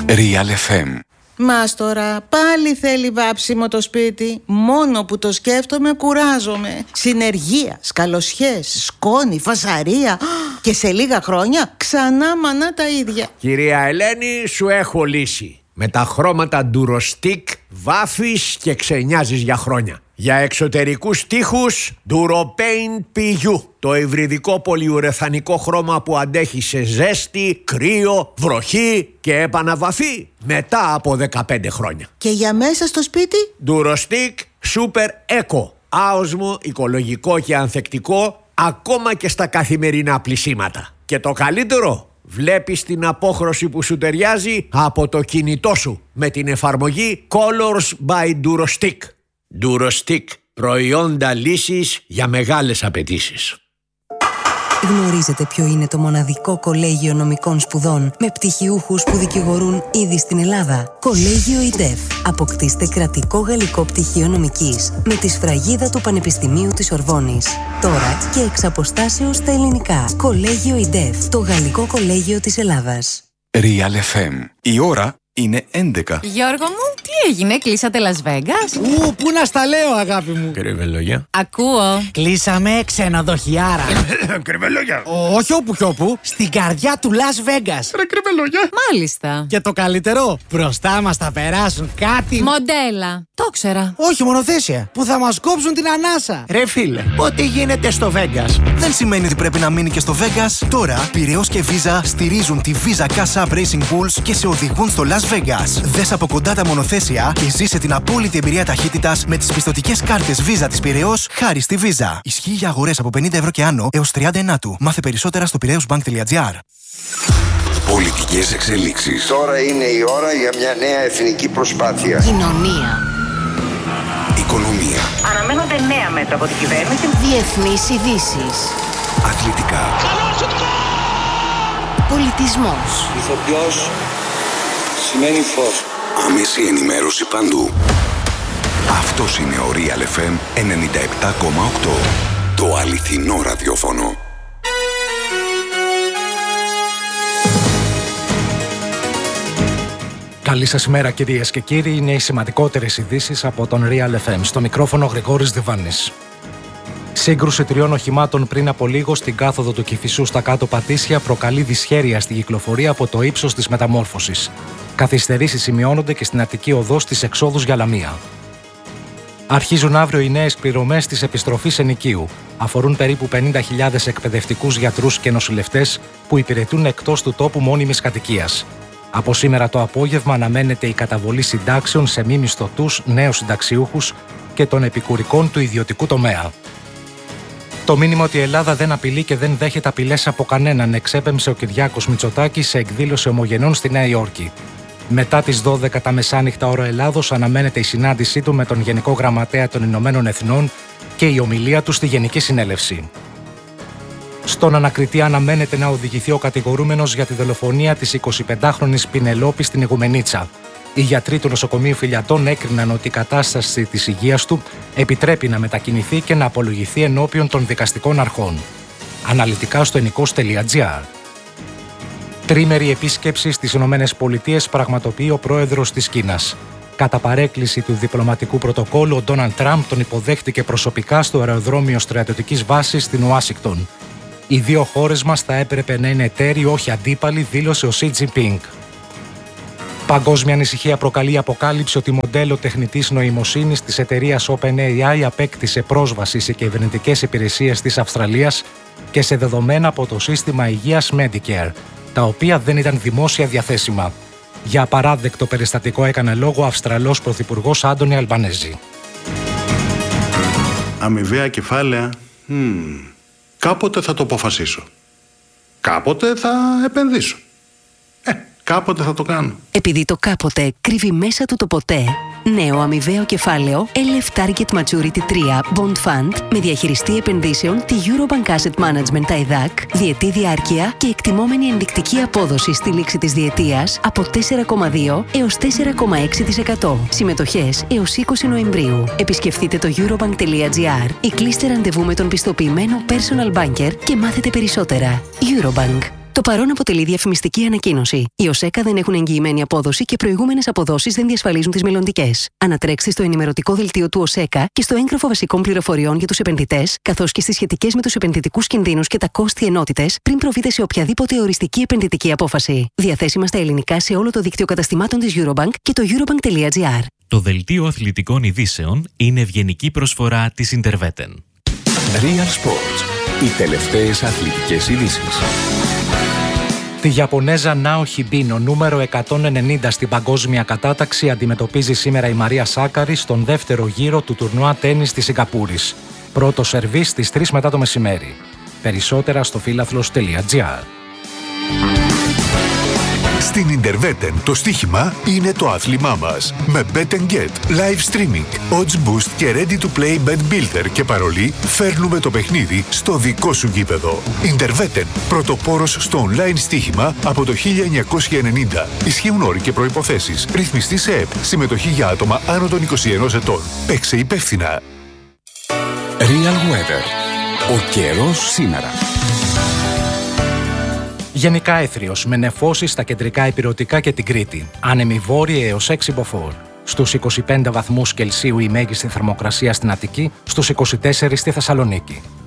Real FM. Μάστορα, πάλι θέλει βάψιμο το σπίτι. Μόνο που το σκέφτομαι κουράζομαι. Συνεργεία, σκαλοσιές, σκόνη, φασαρία. Και σε λίγα χρόνια ξανά μανά τα ίδια. Κυρία Ελένη, σου έχω λύση. Με τα χρώματα Durostick βάφεις και ξενιάζεις για χρόνια. Για εξωτερικούς τοίχους Duropaint PU. Το υβριδικό πολυουρεθανικό χρώμα που αντέχει σε ζέστη, κρύο, βροχή και επαναβαφή μετά από 15 χρόνια. Και για μέσα στο σπίτι? Durostick Super Eco. Άοσμο, οικολογικό και ανθεκτικό ακόμα και στα καθημερινά πλυσίματα. Και το καλύτερο, βλέπεις την απόχρωση που σου ταιριάζει από το κινητό σου με την εφαρμογή Colors by Durostick. Durostick, προϊόντα λύσης για μεγάλες απαιτήσεις. Γνωρίζετε ποιο είναι το μοναδικό κολέγιο νομικών σπουδών με πτυχιούχους που δικηγορούν ήδη στην Ελλάδα? Κολέγιο ΙΝΤΕΦ. Αποκτήστε κρατικό γαλλικό πτυχίο νομικής με τη σφραγίδα του Πανεπιστημίου της Σορβόνης. Τώρα και εξ αποστάσεως στα ελληνικά. Κολέγιο ΙΝΤΕΦ. Το γαλλικό κολέγιο της Ελλάδας. Real FM. Η ώρα είναι 11. Γιώργο μου, τι έγινε, κλείσατε Las Vegas? Πού να στα λέω, αγάπη μου. Κρυβελόγια. Ακούω. Κλείσαμε ξενοδοχιάρα. Κρυβελόγια. Όχι όπου κι όπου, στην καρδιά του Las Vegas. Κρυβελόγια. Μάλιστα. Και το καλύτερο, μπροστά μας θα περάσουν κάτι. Μοντέλα. Το ήξερα. Όχι, μονοθέσια. Που θα μας κόψουν την ανάσα. Ρε φίλε, ό,τι γίνεται στο Vegas δεν σημαίνει ότι πρέπει να μείνει και στο Vegas. Τώρα, Πειραιώς και Visa στηρίζουν τη Visa Cash App Racing Bulls και σε οδηγούν στο Las Vegas. Δες από κοντά τα μονοθέσια και ζήσε την απόλυτη εμπειρία ταχύτητας με τις πιστωτικές κάρτες Visa της Πειραιώς χάρη στη Visa. Ισχύει για αγορές από 50 ευρώ και άνω έως 39. Μάθε περισσότερα στο piraeusbank.gr. Πολιτικές εξελίξεις. Τώρα είναι η ώρα για μια νέα εθνική προσπάθεια. Κοινωνία. Οικονομία. Αναμένονται νέα μέτρα από την κυβέρνηση. Διεθνείς ειδήσεις. Αθλητικά. Πολιτισμός. Ηθοποιός σημαίνει φως. Άμεση ενημέρωση παντού. Αυτός είναι ο Real FM 97,8. Το αληθινό ραδιόφωνο. Καλή σας ημέρα, κυρίες και κύριοι. Είναι οι σημαντικότερες ειδήσεις από τον Real FM. Στο μικρόφωνο Γρηγόρης Διβάνης. Σύγκρουση 3 οχημάτων πριν από λίγο στην κάθοδο του Κηφισού στα κάτω Πατήσια προκαλεί δυσχέρεια στη κυκλοφορία από το ύψος της μεταμόρφωσης. Καθυστερήσεις σημειώνονται και στην Αττική Οδό στις εξόδους για Λαμία. Αρχίζουν αύριο οι νέες πληρωμές της επιστροφής ενοικίου. Αφορούν περίπου 50.000 εκπαιδευτικούς, γιατρούς και νοσηλευτές που υπηρετούν εκτός του τόπου μόνιμης κατοικίας. Από σήμερα το απόγευμα αναμένεται η καταβολή συντάξεων σε μη μισθωτούς νέους συνταξιούχους και των επικουρικών του ιδιωτικού τομέα. Το μήνυμα ότι η Ελλάδα δεν απειλεί και δεν δέχεται απειλές από κανέναν εξέπεμψε ο Κυριάκος Μητσοτάκης σε εκδήλωση ομογενών στη Νέα Υόρκη. Μετά τις 12 τα μεσάνυχτα ώρα Ελλάδος αναμένεται η συνάντησή του με τον Γενικό Γραμματέα των Ηνωμένων Εθνών και η ομιλία του στη Γενική Συνέλευση. Στον ανακριτή αναμένεται να οδηγηθεί ο κατηγορούμενος για τη δολοφονία της 25χρονης Πινελόπη στην Ιγουμενίτσα. Οι γιατροί του νοσοκομείου Φιλιατών έκριναν ότι η κατάσταση της υγείας του επιτρέπει να μετακινηθεί και να απολογηθεί ενώπιον των δικαστικών αρχών. Αναλυτικά στο ενικός.gr. Τρίμερη επίσκεψη στις ΗΠΑ πραγματοποιεί ο πρόεδρος της Κίνας. Κατά παρέκκληση του διπλωματικού πρωτοκόλλου, ο Ντόναλντ Τραμπ τον υποδέχτηκε προσωπικά στο αεροδρόμιο στρατιωτικής βάσης στην Ουάσιγκτον. Οι δύο χώρες μας θα έπρεπε να είναι εταίροι, όχι αντίπαλοι, δήλωσε ο Σι Τζινπίνγκ. Παγκόσμια ανησυχία προκαλεί η αποκάλυψη ότι μοντέλο τεχνητής νοημοσύνης της εταιρείας OpenAI απέκτησε πρόσβαση σε κυβερνητικές υπηρεσίες της Αυστραλίας και σε δεδομένα από το σύστημα υγείας Medicare, τα οποία δεν ήταν δημόσια διαθέσιμα. Για απαράδεκτο περιστατικό έκανε λόγο ο Αυστραλός Πρωθυπουργός Άντονι Αλμπανέζη. Αμοιβαία κεφάλαια. Κάποτε θα το αποφασίσω. Κάποτε θα επενδύσω. Κάποτε θα το κάνω. Επειδή το κάποτε κρύβει μέσα του το ποτέ, νέο αμοιβαίο κεφάλαιο LF Target Maturity 3 Bond Fund με διαχειριστή επενδύσεων τη Eurobank Asset Management TAIDAC, διετή διάρκεια και εκτιμόμενη ενδεικτική απόδοση στη λήξη της διετίας από 4,2 έως 4,6%. Συμμετοχές έως 20 Νοεμβρίου. Επισκεφτείτε το eurobank.gr ή κλείστε ραντεβού με τον πιστοποιημένο personal banker και μάθετε περισσότερα. Eurobank. Το παρόν αποτελεί διαφημιστική ανακοίνωση. Οι ΟΣΕΚΑ δεν έχουν εγγυημένη απόδοση και προηγούμενες αποδόσεις δεν διασφαλίζουν τις μελλοντικές. Ανατρέξτε στο ενημερωτικό δελτίο του ΟΣΕΚΑ και στο έγγραφο βασικών πληροφοριών για τους επενδυτές, καθώς και στις σχετικές με τους επενδυτικούς κινδύνους και τα κόστη ενότητες, πριν προβείτε σε οποιαδήποτε οριστική επενδυτική απόφαση. Διαθέσιμα στα ελληνικά σε όλο το δίκτυο καταστημάτων της Eurobank και το eurobank.gr. Το δελτίο αθλητικών ειδήσεων είναι ευγενική προσφορά της Interveten. Real Sports. Οι τελευταίες αθλητικές ειδήσεις. Τη Ιαπωνέζα Νάο Χιμπίνο, νούμερο 190 στην παγκόσμια κατάταξη, αντιμετωπίζει σήμερα η Μαρία Σάκαρη στον δεύτερο γύρο του τουρνουά τένις της Σιγκαπούρης. Πρώτο σερβίς στις 3 μετά το μεσημέρι. Περισσότερα στο φίλαθλος.gr. Στην Interveten το στοίχημα είναι το άθλημά μας. Με Bet & Get, live streaming, odds boost και ready to play bet builder και παρολί, φέρνουμε το παιχνίδι στο δικό σου γήπεδο. Interveten, πρωτοπόρος στο online στοίχημα από το 1990. Ισχύουν όροι και προϋποθέσεις. Ρυθμιστή σε ΕΠ. Συμμετοχή για άτομα άνω των 21 ετών. Παίξε υπεύθυνα. Real Weather. Ο καιρός σήμερα. Γενικά έθριος, με νεφώσεις στα κεντρικά ηπειρωτικά και την Κρήτη. Άνεμη βόρεια έως 6 μποφόρ. Στους 25 βαθμούς Κελσίου η μέγιστη θερμοκρασία στην Αττική, στους 24 στη Θεσσαλονίκη.